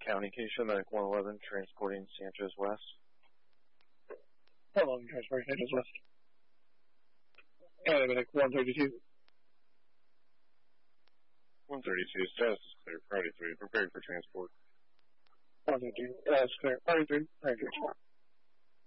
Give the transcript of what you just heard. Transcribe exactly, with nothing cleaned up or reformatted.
County, can you show medic one eleven transporting Sanchez West? one eleven transporting Sanchez West. And medic one thirty-two. one thirty-two, status is clear. Priority three, preparing for transport. one thirty-two, status is clear. Priority three, preparing for transport.